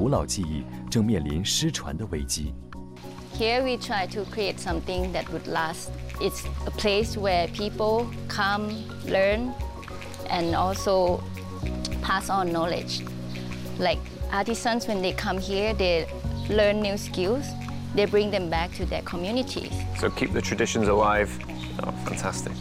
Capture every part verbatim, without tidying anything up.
古老记忆正面临失传的危机。 Here we try to create something that would last. It's a place where people come, learn, and also pass on knowledge. Like artisans, when they come here, they learn new skills. They bring them back to their communities. So keep the traditions alive. Oh, fantastic.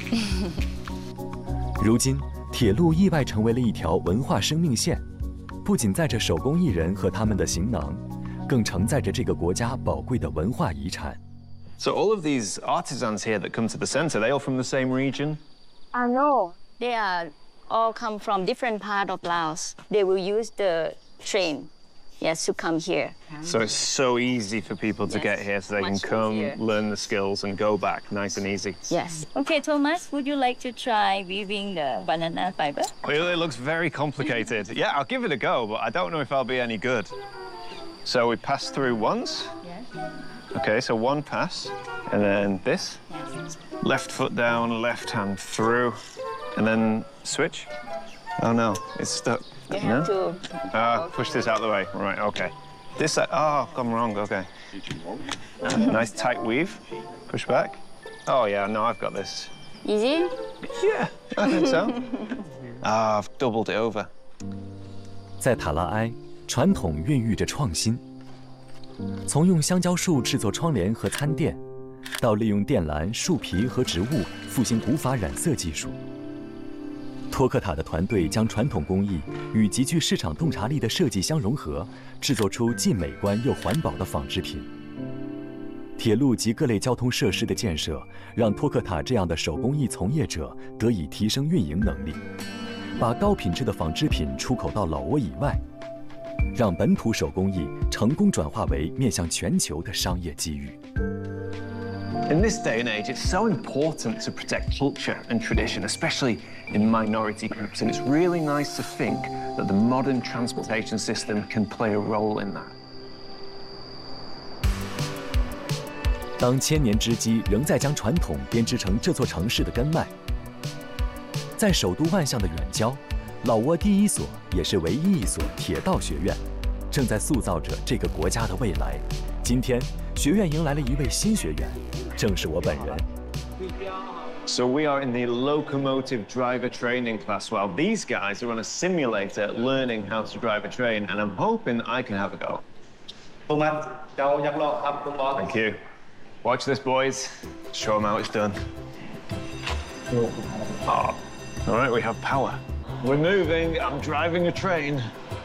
如今，铁路意外成为了一条文化生命线，不仅载着手工艺人和他们的行囊，更承载着这个国家宝贵的文化遗产。 So all of these artisans here that come to the centre, they all from the same region? Uh, no, they are all come from different part of Laos. They will use the train, yes, to come here. So it's so easy for people to yes, get here, so they can come, easier. learn the skills, and go back nice and easy. Yes. Okay, Thomas, would you like to try weaving the banana fiber? Well, it looks very complicated. Yeah, I'll give it a go, but I don't know if I'll be any good. So we pass through once. Yes. Okay, so one pass, and then this. Yes. Left foot down, left hand through, and then switch. Oh no, it's stuck. You have no? to... Ah, uh, push this out of the way. Right, okay. This side, oh, gone wrong, okay. Uh, nice tight weave. Push back. Oh yeah, no, I've got this. Easy? Yeah, I think so. Ah, I've doubled it over. 在塔拉埃，传统孕育着创新。从用香蕉树制作窗帘和餐垫，到利用电缆、树皮和植物复兴古法染色技术。托克塔的团队将传统工艺与极具市场洞察力的设计相融合，制作出既美观又环保的纺织品。铁路及各类交通设施的建设，让托克塔这样的手工艺从业者得以提升运营能力，把高品质的纺织品出口到老挝以外，让本土手工艺成功转化为面向全球的商业机遇。 In this day and age, it's so important to protect culture and tradition, especially in minority groups, and it's really nice to think that the modern transportation system can play a role in that. 当千年之机仍在将传统编织成这座城市的根脉，在首都万象的远郊，老挝第一所也是唯一一所铁道学院，正在塑造着这个国家的未来。今天，学院迎来了一位新学员，正是我本人。 So we are in the locomotive driver training class, while these guys are on a simulator learning how to drive a train, and I'm hoping I can have a go. Thank you. Watch this, boys. Show them how it's done. Oh. All right, we have power. We're moving. I'm driving a train.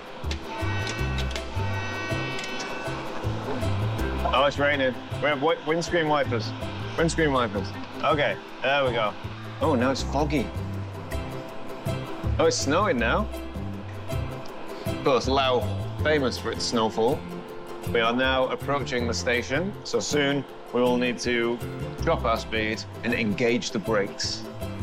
Oh, it's raining. We have windscreen wipers. Windscreen wipers. Okay, there we go. Oh, now it's foggy. Oh, it's snowing now. Of course, Laos, famous for its snowfall. We are now approaching the station, so soon we will need to drop our speed and engage the brakes.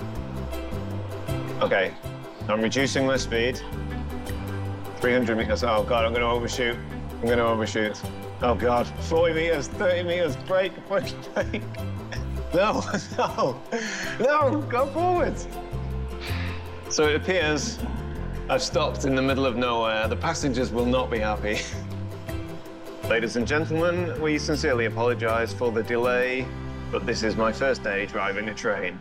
Okay, I'm reducing my speed. three hundred meters. Oh God, I'm going to overshoot. I'm going to overshoot. Oh God, forty meters, thirty meters, brake, brake, brake. No, no, no, go forward. So it appears I've stopped in the middle of nowhere. The passengers will not be happy. Ladies and gentlemen, we sincerely apologize for the delay, but this is my first day driving a train.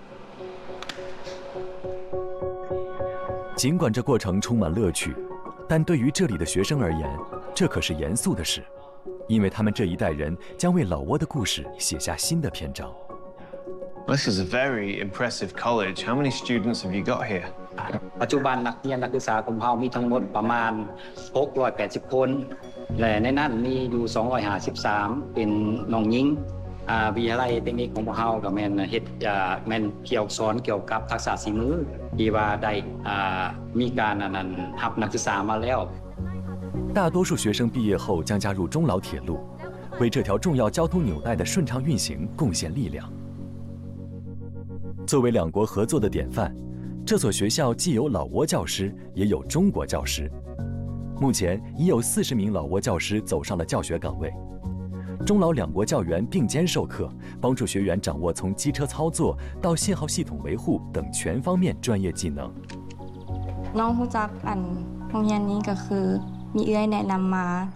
尽管这过程充满乐趣，但对于这里的学生而言，这可是严肃的事，因为他们这一代人将为老挝的故事写下新的篇章。 This is a very impressive college. How many students have you got here? ปัจจุบันนักเรียนนักศึกษาของเรามีทั้งหมดประมาณหกร้อยแปดสิบคนและในนั้นมีอยู่สองร้อยห้าสิบสามเป็นน้องหญิงอ่าวิทยาลัยเทคนิคของพวกเราก็แม่นเฮ็ดอ่าแม่นเกี่ยวสอนเกี่ยวกับทักษะฝีมือที่ว่าได้อ่ามีการอันนั้นรับนักศึกษามาแล้ว大多数学生毕业后将加入中老铁路，为这条重要交通纽带的顺畅运行贡献力量。作为两国合作的典范，这所学校既有老挝教师，也有中国教师。目前已有四十名老挝教师走上了教学岗位。中老两国教员并肩授课，帮助学员掌握从机车操作到信号系统维护等全方面专业技能。 น้องรู้จักอันโรงเรียนนี้ก็คือมีเอื้อยแนะนำมา